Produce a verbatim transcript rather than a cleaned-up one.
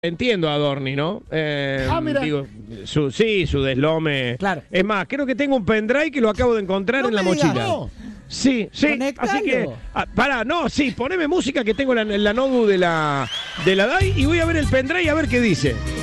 Entiendo a Adorni, ¿no? Eh, Ah, mira. Digo, su, sí, su deslome. Claro. Es más, creo que tengo un pendrive que lo acabo de encontrar No en la me digas, mochila. no. Sí, sí. Conectalo. Así que, ah, pará, no, sí, poneme música que tengo en la, en la notebook de la, de la D A I y voy a ver el pendrive a ver qué dice.